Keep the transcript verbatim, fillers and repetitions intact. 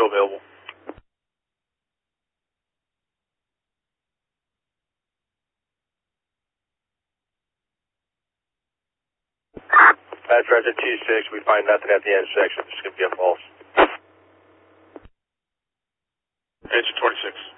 still available. That's right, the two six. We find nothing at the intersection. It's going to be a false. Engine twenty-six.